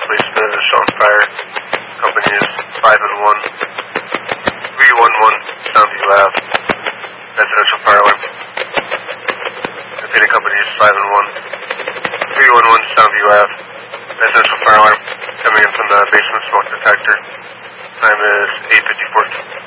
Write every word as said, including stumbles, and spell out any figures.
place the Sean Fire. Company is five and one. three one one Soundview Ave. Residential fire alarm. The data company is five and one. three one one Soundview Ave. Residential fire alarm. Coming in from the basement smoke detector. Time is eight fifty-four.